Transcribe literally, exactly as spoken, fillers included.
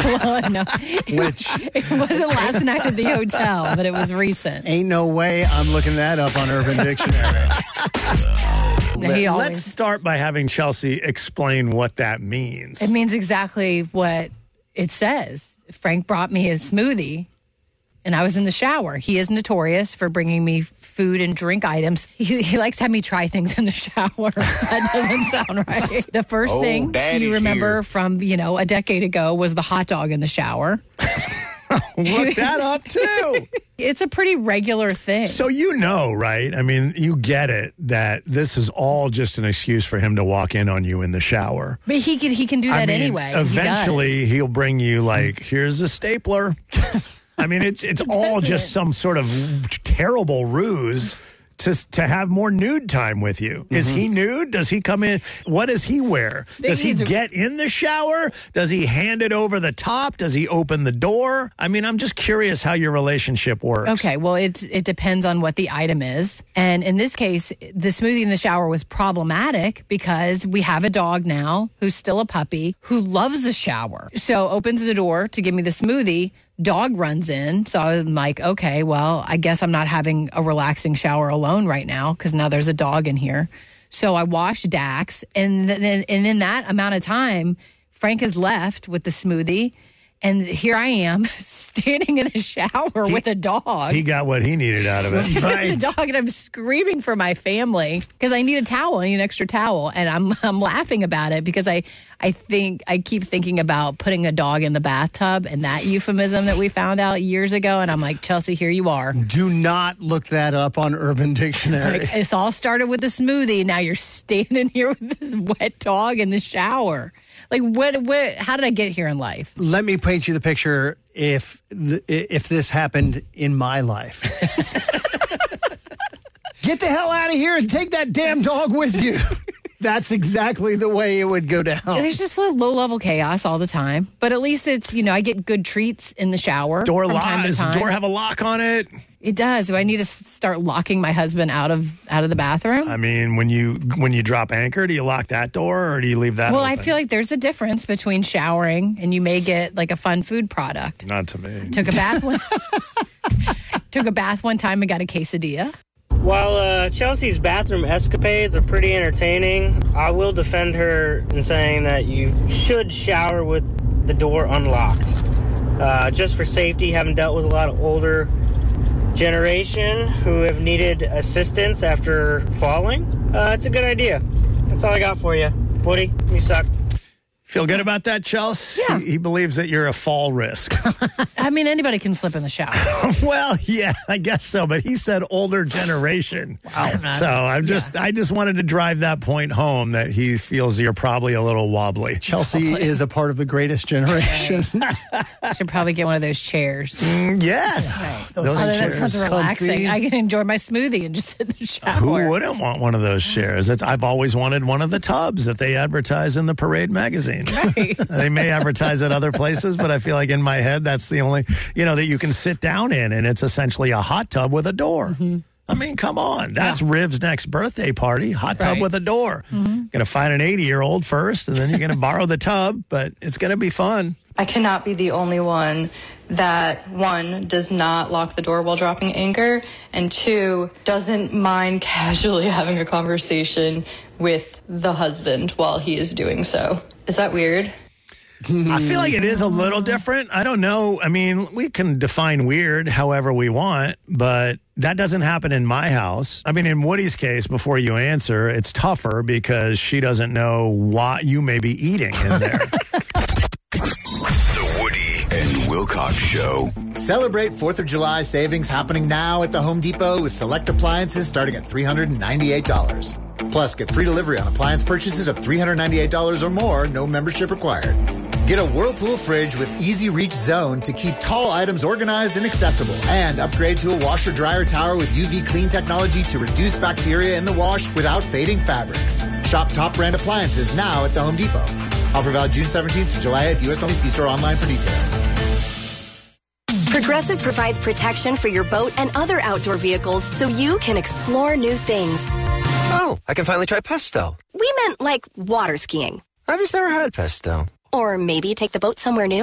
Well, no. Which It wasn't last night at the hotel, but it was recent. ain't no way I'm looking that up on Urban Dictionary. He always, Let's start by having Chelsea explain what that means. it means exactly what it says. Frank brought me a smoothie, and I was in the shower. He is notorious for bringing me food and drink items. He, he likes to have me try things in the shower. That doesn't sound right. The first Oh, thing Daddy's you remember here. from, you know, a decade ago was the hot dog in the shower. Look that up, too. It's a pretty regular thing. So you know, right? I mean, you get it that this is all just an excuse for him to walk in on you in the shower. But he can, he can do that I mean, anyway. He Eventually, does. he'll bring you, like, here's a stapler. I mean, it's it's all just some sort of terrible ruse to to have more nude time with you. Is he nude? Does he come in? What does he wear? Does he needs a- get in the shower? Does he hand it over the top? Does he open the door? I mean, I'm just curious how your relationship works. Okay, well, it's it depends on what the item is. And in this case, the smoothie in the shower was problematic because we have a dog now who's still a puppy who loves the shower. So opens the door to give me the smoothie. Dog runs in. So I'm like, okay, well, I guess I'm not having a relaxing shower alone right now because now there's a dog in here. So I washed Dax. And then and in that amount of time, Frank has left with the smoothie. And here I am standing in the shower with a dog. He got what he needed out of it. Right. The dog, and I'm screaming for my family because I need a towel. I need an extra towel, and I'm I'm laughing about it because I I think I keep thinking about putting a dog in the bathtub and that euphemism that we found out years ago. And I'm like, Chelsea, here you are. Do not look that up on Urban Dictionary. Like, it's all started with the smoothie. Now you're standing here with this wet dog in the shower. Like, what? What? How did I get here in life? Let me paint you the picture if th- if this happened in my life. Get the hell out of here and take that damn dog with you. That's exactly the way it would go down. There's just a low-level chaos all the time. But at least it's, you know, I get good treats in the shower. Door from lock. time to Does the time. door have a lock on it? It does. Do I need to s- start locking my husband out of out of the bathroom? I mean, when you when you drop anchor, do you lock that door or do you leave that well, open? I feel like there's a difference between showering and you may get like a fun food product. Not to me. Took a bath one. Took a bath one time and got a quesadilla. While uh, Chelsea's bathroom escapades are pretty entertaining, I will defend her in saying that you should shower with the door unlocked. Uh, just for safety, having dealt with a lot of older generation who have needed assistance after falling, uh, it's a good idea. That's all I got for you. Woody, you suck. Feel good about that, Chelsea? Yeah. He, he believes that you're a fall risk. I mean, anybody can slip in the shower. Well, yeah, I guess so. But he said older generation. Wow. So I'm just, I just wanted to drive that point home that he feels you're probably a little wobbly. Chelsea is a part of the greatest generation. I should probably get one of those chairs. Mm, yes. Those Oh, that chairs, sounds relaxing. comfy. I can enjoy my smoothie and just sit in the shower. Who wouldn't want one of those chairs? It's, I've always wanted one of the tubs that they advertise in the Parade magazine. Right. They may advertise it other places, but I feel like in my head, that's the only, you know, that you can sit down in, and it's essentially a hot tub with a door. Mm-hmm. I mean, come on. That's yeah. Riv's next birthday party, hot tub right. with a door. Mm-hmm. Going to find an eighty-year-old first, and then you're going to borrow the tub, but it's going to be fun. I cannot be the only one that, one, does not lock the door while dropping anchor, and two, doesn't mind casually having a conversation with the husband while he is doing so. Is that weird? I feel like it is a little different. I don't know. I mean, we can define weird however we want, but that doesn't happen in my house. I mean, in Woody's case, before you answer, it's tougher because she doesn't know what you may be eating in there. The Woody and Wilcox Show. Celebrate fourth of July savings happening now at the Home Depot with select appliances starting at three hundred ninety-eight dollars. Plus, get free delivery on appliance purchases of three hundred ninety-eight dollars or more, no membership required. Get a Whirlpool fridge with Easy Reach Zone to keep tall items organized and accessible. And upgrade to a washer-dryer tower with U V clean technology to reduce bacteria in the wash without fading fabrics. Shop top brand appliances now at the Home Depot. Offer valid June seventeenth to July eighth. U S only. See store online for details. Progressive provides protection for your boat and other outdoor vehicles so you can explore new things. Oh, I can finally try pesto. We meant like water skiing. I've just never had pesto. Or maybe take the boat somewhere new.